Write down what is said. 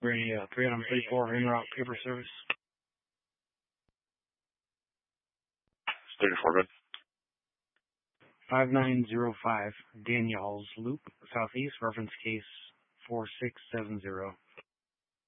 Brady, 334 en route paper service. 34, good. 5905 Daniels Loop, Southeast, reference case 4670.